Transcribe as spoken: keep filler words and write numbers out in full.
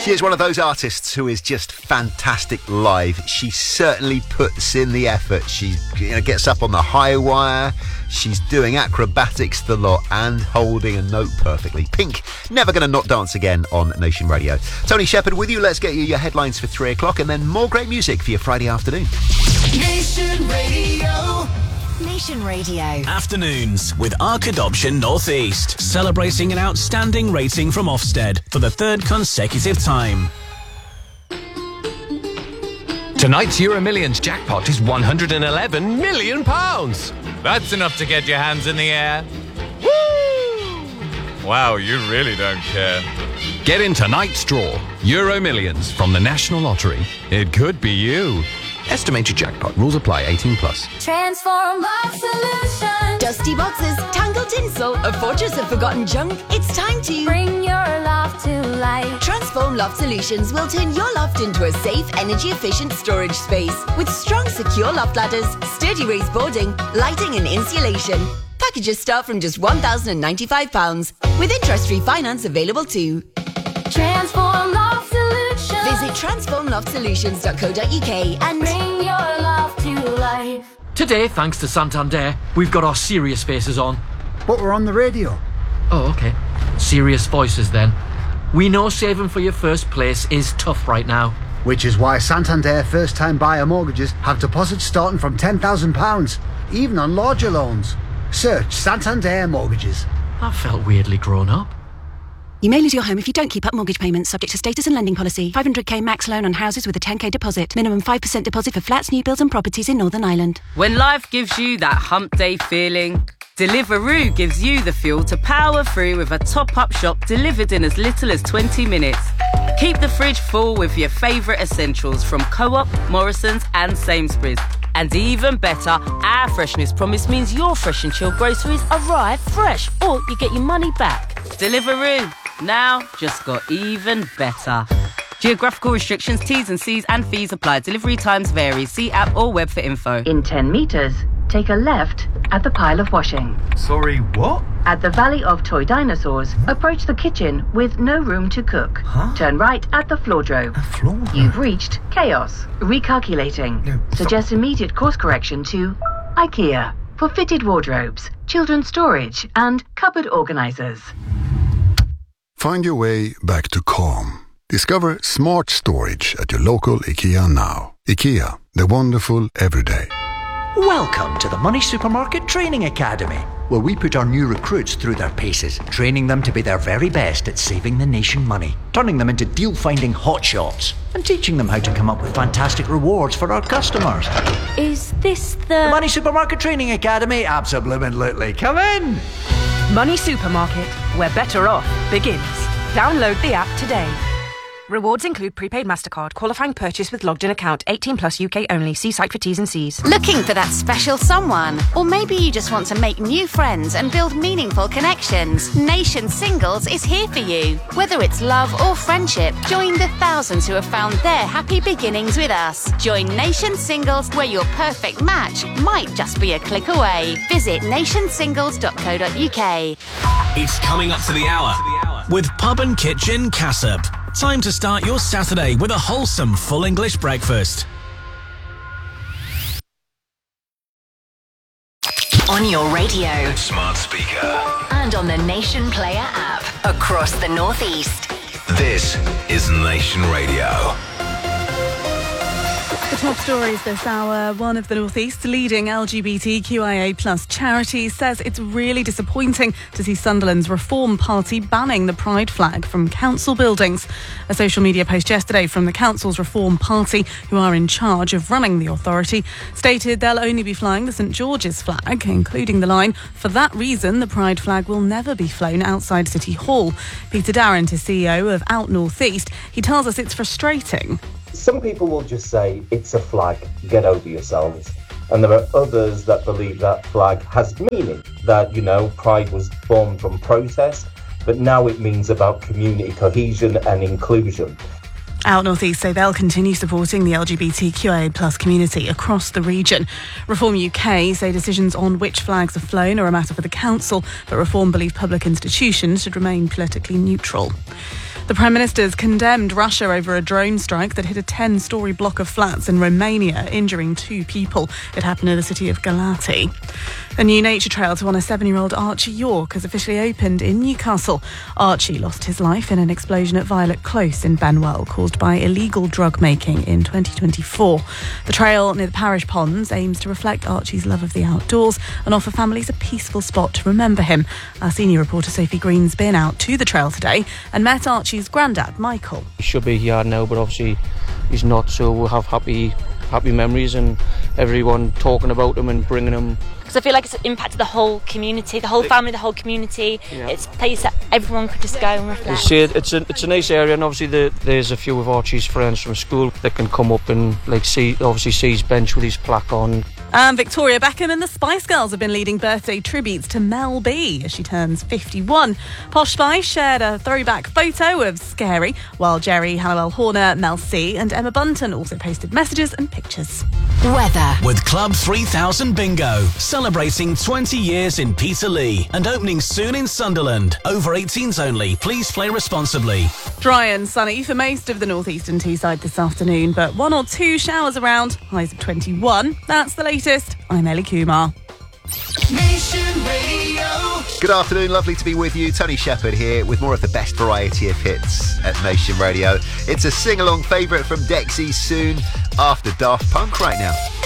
She is one of those artists who is just fantastic live. She certainly puts in the effort. She you know, gets up on the high wire. She's doing acrobatics the lot and holding a note perfectly. Pink, Never Gonna Not Dance Again on Nation Radio. Tony Shepherd with you. Let's get you your headlines for three o'clock and then more great music for your Friday afternoon. Nation Radio. Nation Radio. Afternoons with Arc Adoption Northeast, celebrating an outstanding rating from Ofsted for the third consecutive time. Tonight's Euro Millions jackpot is one hundred eleven million pounds. That's enough to get your hands in the air. Woo! Wow, you really don't care. Get in tonight's draw. Euro Millions from the National Lottery. It could be you. Estimated jackpot. Rules apply. eighteen plus. Transform Love Solutions. Dusty boxes, tangled tinsel, a fortress of forgotten junk. It's time to bring your loft to life. Transform Loft Solutions will turn your loft into a safe, energy-efficient storage space with strong, secure loft ladders, sturdy raised boarding, lighting and insulation. Packages start from just one thousand ninety-five pounds with interest-free finance available too. Transform Loft Solutions. Visit transform loft solutions dot co dot uk and bring your loft to life. Today, thanks to Santander, we've got our serious faces on. But we're on the radio. Oh, okay. Serious voices then. We know saving for your first place is tough right now. Which is why Santander first-time buyer mortgages have deposits starting from ten thousand pounds, even on larger loans. Search Santander Mortgages. I felt weirdly grown up. You may lose your home if you don't keep up mortgage payments, subject to status and lending policy. five hundred k max loan on houses with a ten k deposit. Minimum five percent deposit for flats, new builds and properties in Northern Ireland. When life gives you that hump day feeling, Deliveroo gives you the fuel to power through with a top-up shop delivered in as little as twenty minutes. Keep the fridge full with your favourite essentials from Co-op, Morrison's and Sainsbury's. And even better, our freshness promise means your fresh and chilled groceries arrive fresh, or you get your money back. Deliveroo. Now just got even better. Geographical restrictions, T's and C's and fees apply. Delivery times vary. See app or web for info. In ten metres, take a left at the pile of washing. Sorry, what? At the Valley of Toy Dinosaurs, approach the kitchen with no room to cook. Huh? Turn right at the floordrobe. A floordrobe? You've reached chaos. Recalculating. No, Suggest immediate course correction to IKEA for fitted wardrobes, children's storage and cupboard organisers. Find your way back to calm. Discover smart storage at your local IKEA now. IKEA, the wonderful everyday. Welcome to the Money Supermarket Training Academy, where we put our new recruits through their paces, training them to be their very best at saving the nation money, turning them into deal-finding hotshots, and teaching them how to come up with fantastic rewards for our customers. Is this the... The Money Supermarket Training Academy? Absolutely. Come in! Money Supermarket, where better off begins. Download the app today. Rewards include prepaid MasterCard, qualifying purchase with logged in account, eighteen plus U K only. See site for T's and C's. Looking for that special someone? Or maybe you just want to make new friends and build meaningful connections. Nation Singles is here for you. Whether it's love or friendship, join the thousands who have found their happy beginnings with us. Join Nation Singles, where your perfect match might just be a click away. Visit nation singles dot co dot uk. It's coming up to the hour with Pub and Kitchen Cassop. Time to start your Saturday with a wholesome full English breakfast. On your radio, Smart speaker, and on the Nation Player app across the Northeast. this is Nation Radio. The top stories this hour. One of the Northeast's leading L G B T Q I A plus charities says it's really disappointing to see Sunderland's Reform Party banning the pride flag from council buildings. A social media post yesterday from the council's Reform Party, who are in charge of running the authority, stated they'll only be flying the St George's flag, including the line, "For that reason, the pride flag will never be flown outside City Hall." Peter Darrant is C E O of Out North East. He tells us it's frustrating. Some people will just say, it's a flag, get over yourselves. And there are others that believe that flag has meaning, that, you know, pride was formed from protest, but now it means about community cohesion and inclusion. Out North East say they'll continue supporting the L G B T Q I A plus community across the region. Reform U K say decisions on which flags are flown are a matter for the council, but Reform believe public institutions should remain politically neutral. The Prime Minister's condemned Russia over a drone strike that hit a ten-storey block of flats in Romania, injuring two people. It happened in the city of Galati. A new nature trail to honour seven-year-old Archie York has officially opened in Newcastle. Archie lost his life in an explosion at Violet Close in Benwell, caused by illegal drug making in twenty twenty-four. The trail near the parish ponds aims to reflect Archie's love of the outdoors and offer families a peaceful spot to remember him. Our senior reporter Sophie Green's been out to the trail today and met Archie's granddad, Michael. He should be here now, but obviously he's not, so we'll have happy happy memories and everyone talking about him and bringing him. Because I feel like it's impacted the whole community, the whole family, the whole community. Yeah. It's a place that everyone could just go and reflect. See, it's a it's a nice area, and obviously the, there's a few of Archie's friends from school that can come up and like see obviously see his bench with his plaque on. And Victoria Beckham and the Spice Girls have been leading birthday tributes to Mel B as she turns fifty-one. Posh Spice shared a throwback photo of Scary, while Jerry, Hannibal Horner, Mel C and Emma Bunton also posted messages and pictures. Weather. With Club three thousand Bingo, celebrating twenty years in Peterlee and opening soon in Sunderland. Over eighteens only. Please play responsibly. Dry and sunny for most of the northeastern Teesside this afternoon, but one or two showers around, highs of twenty-one. That's the latest. I'm Ellie Kumar. Nation Radio. Good afternoon, lovely to be with you. Tony Shepherd here with more of the best variety of hits at Nation Radio. It's a sing-along favourite from Dexy soon after Daft Punk right now.